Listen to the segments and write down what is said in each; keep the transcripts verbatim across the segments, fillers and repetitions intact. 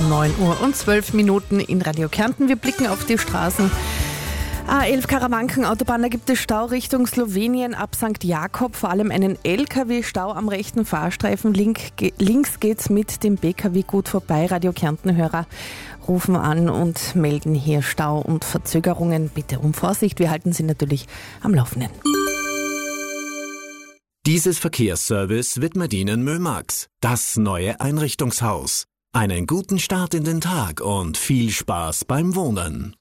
neun Uhr und zwölf Minuten in Radio Kärnten. Wir blicken auf die Straßen. A elf Karawanken-Autobahn, da gibt es Stau Richtung Slowenien ab Sankt Jakob, vor allem einen L K W-Stau am rechten Fahrstreifen. Link, ge, links geht's mit dem B K W gut vorbei. Radio Kärnten-Hörer rufen an und melden hier Stau und Verzögerungen. Bitte um Vorsicht, wir halten Sie natürlich am Laufenden. Dieses Verkehrsservice widmet Ihnen Mömax, das neue Einrichtungshaus. Einen guten Start in den Tag und viel Spaß beim Wohnen.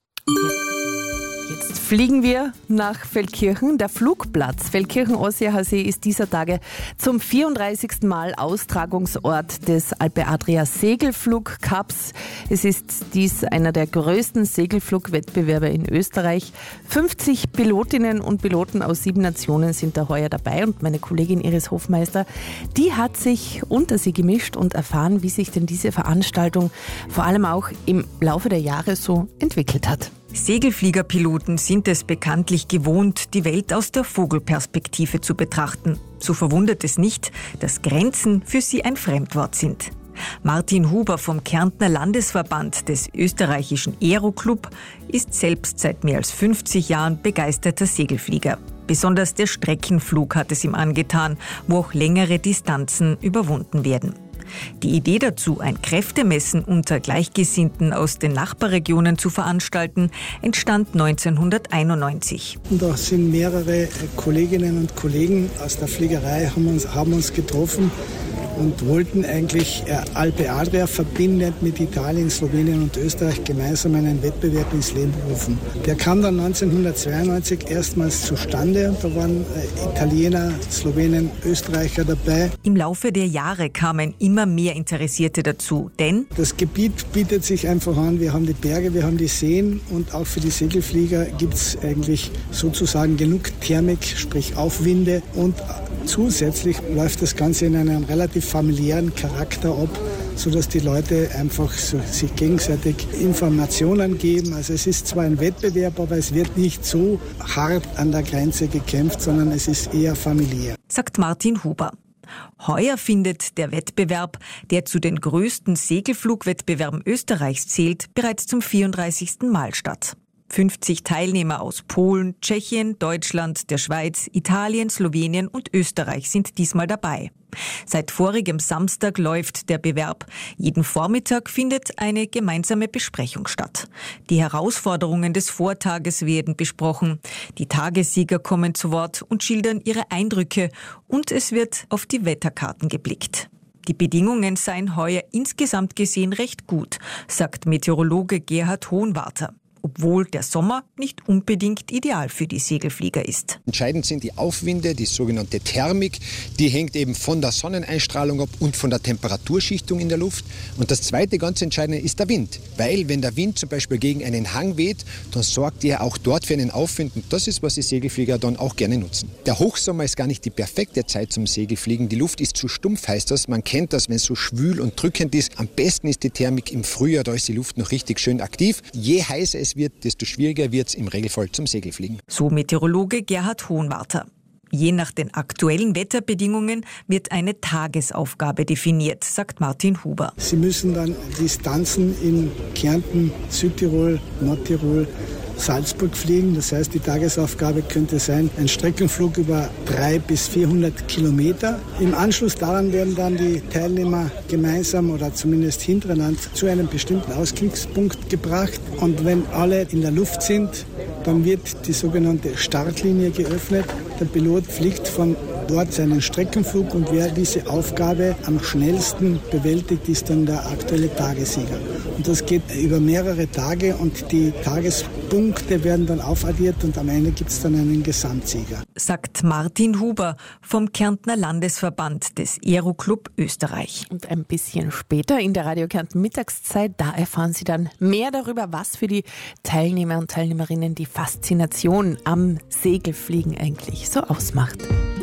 Jetzt fliegen wir nach Feldkirchen. Der Flugplatz Feldkirchen-Ossiacher See ist dieser Tage zum vierunddreißigsten Mal Austragungsort des Alpe Adria Segelflugcups. Es ist dies einer der größten Segelflugwettbewerbe in Österreich. fünfzig Pilotinnen und Piloten aus sieben Nationen sind da heuer dabei und meine Kollegin Iris Hofmeister, die hat sich unter sie gemischt und erfahren, wie sich denn diese Veranstaltung vor allem auch im Laufe der Jahre so entwickelt hat. Segelfliegerpiloten sind es bekanntlich gewohnt, die Welt aus der Vogelperspektive zu betrachten. So verwundert es nicht, dass Grenzen für sie ein Fremdwort sind. Martin Huber vom Kärntner Landesverband des österreichischen Aeroclub ist selbst seit mehr als fünfzig Jahren begeisterter Segelflieger. Besonders der Streckenflug hat es ihm angetan, wo auch längere Distanzen überwunden werden. Die Idee dazu, ein Kräftemessen unter Gleichgesinnten aus den Nachbarregionen zu veranstalten, entstand neunzehnhunderteinundneunzig. Da sind mehrere Kolleginnen und Kollegen aus der Fliegerei, haben uns, haben uns getroffen und wollten eigentlich Alpe Adria verbindet mit Italien, Slowenien und Österreich gemeinsam einen Wettbewerb ins Leben rufen. Der kam dann neunzehnhundertzweiundneunzig erstmals zustande und da waren Italiener, Slowenen, Österreicher dabei. Im Laufe der Jahre kamen immer mehr Interessierte dazu, denn das Gebiet bietet sich einfach an. Wir haben die Berge, wir haben die Seen und auch für die Segelflieger gibt es eigentlich sozusagen genug Thermik, sprich Aufwinde, und zusätzlich läuft das Ganze in einem relativ familiären Charakter ab, sodass die Leute einfach so sich gegenseitig Informationen geben. Also es ist zwar ein Wettbewerb, aber es wird nicht so hart an der Grenze gekämpft, sondern es ist eher familiär, sagt Martin Huber. Heuer findet der Wettbewerb, der zu den größten Segelflugwettbewerben Österreichs zählt, bereits zum vierunddreißigsten Mal statt. fünfzig Teilnehmer aus Polen, Tschechien, Deutschland, der Schweiz, Italien, Slowenien und Österreich sind diesmal dabei. Seit vorigem Samstag läuft der Bewerb. Jeden Vormittag findet eine gemeinsame Besprechung statt. Die Herausforderungen des Vortages werden besprochen. Die Tagessieger kommen zu Wort und schildern ihre Eindrücke. Und es wird auf die Wetterkarten geblickt. Die Bedingungen seien heuer insgesamt gesehen recht gut, sagt Meteorologe Gerhard Hohenwarter. Obwohl der Sommer nicht unbedingt ideal für die Segelflieger ist. Entscheidend sind die Aufwinde, die sogenannte Thermik. Die hängt eben von der Sonneneinstrahlung ab und von der Temperaturschichtung in der Luft. Und das zweite ganz Entscheidende ist der Wind. Weil wenn der Wind zum Beispiel gegen einen Hang weht, dann sorgt er auch dort für einen Aufwind. Und das ist, was die Segelflieger dann auch gerne nutzen. Der Hochsommer ist gar nicht die perfekte Zeit zum Segelfliegen. Die Luft ist zu stumpf, heißt das. Man kennt das, wenn es so schwül und drückend ist. Am besten ist die Thermik im Frühjahr, da ist die Luft noch richtig schön aktiv. Je heißer es wird, desto schwieriger wird es im Regelfall zum Segelfliegen. So Meteorologe Gerhard Hohenwarter. Je nach den aktuellen Wetterbedingungen wird eine Tagesaufgabe definiert, sagt Martin Huber. Sie müssen dann Distanzen in Kärnten, Südtirol, Nordtirol, Salzburg fliegen. Das heißt, die Tagesaufgabe könnte sein, ein Streckenflug über dreihundert bis vierhundert Kilometer. Im Anschluss daran werden dann die Teilnehmer gemeinsam oder zumindest hintereinander zu einem bestimmten Ausgangspunkt gebracht. Und wenn alle in der Luft sind, dann wird die sogenannte Startlinie geöffnet. Der Pilot fliegt von dort seinen Streckenflug und wer diese Aufgabe am schnellsten bewältigt, ist dann der aktuelle Tagessieger. Und das geht über mehrere Tage und die Tagespunkte werden dann aufaddiert und am Ende gibt es dann einen Gesamtsieger. Sagt Martin Huber vom Kärntner Landesverband des Aeroclub Österreich. Und ein bisschen später in der Radio Kärnten Mittagszeit, da erfahren Sie dann mehr darüber, was für die Teilnehmer und Teilnehmerinnen die Faszination am Segelfliegen eigentlich so ausmacht.